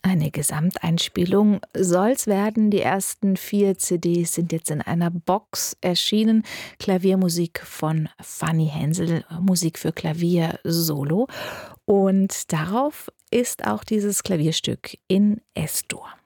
Eine Gesamteinspielung soll's werden. Die ersten 4 CDs sind jetzt in einer Box erschienen. Klaviermusik von Fanny Hensel, Musik für Klavier solo. Und darauf ist auch dieses Klavierstück in S-Dur.